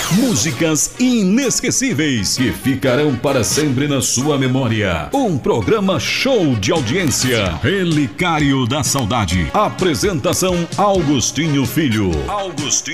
Músicas inesquecíveis que ficarão para sempre na sua memória. Um programa show de audiência. Relicário da Saudade. Apresentação Augustinho Filho.